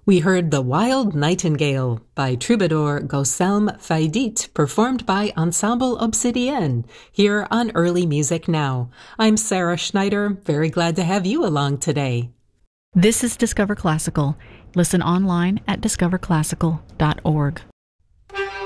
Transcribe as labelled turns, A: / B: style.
A: We heard The Wild Nightingale by Troubadour Gauselm Faidit, performed by Ensemble Obsidienne, here on Early Music Now. I'm Sarah Schneider, very glad to have you along today.
B: This is Discover Classical. Listen online at discoverclassical.org.